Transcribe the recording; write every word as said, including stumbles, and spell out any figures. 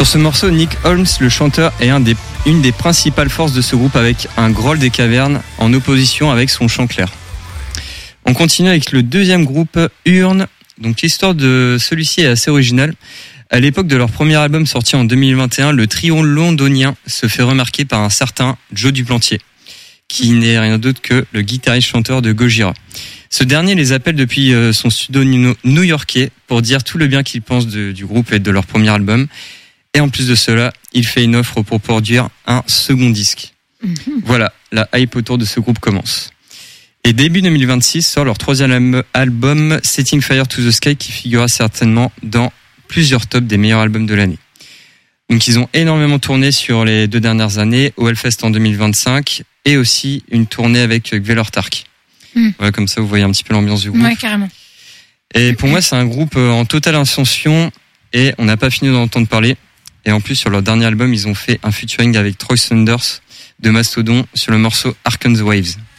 Sur ce morceau, Nick Holmes, le chanteur, est un des, une des principales forces de ce groupe avec un growl des cavernes en opposition avec son chant clair. On continue avec le deuxième groupe, Urne. Donc l'histoire de celui-ci est assez originale. À l'époque de leur premier album sorti en deux mille vingt et un, le trio londonien se fait remarquer par un certain Joe Duplantier, qui n'est rien d'autre que le guitariste-chanteur de Gojira. Ce dernier les appelle depuis son studio new-yorkais pour dire tout le bien qu'ils pensent de, du groupe et de leur premier album. Et en plus de cela, il fait une offre pour produire un second disque. Mmh. Voilà, la hype autour de ce groupe commence. Et début deux mille vingt-six sort leur troisième album, Setting Fire to the Sky, qui figurera certainement dans plusieurs tops des meilleurs albums de l'année. Donc ils ont énormément tourné sur les deux dernières années, au Hellfest en deux mille vingt-cinq, et aussi une tournée avec Gvelor Tark. Mmh. Voilà, comme ça vous voyez un petit peu l'ambiance du groupe. Ouais, carrément. Et pour moi, c'est un groupe en totale ascension, et on n'a pas fini d'en entendre parler. Et en plus, sur leur dernier album, ils ont fait un featuring avec Troy Saunders de Mastodon sur le morceau Ark on the Waves.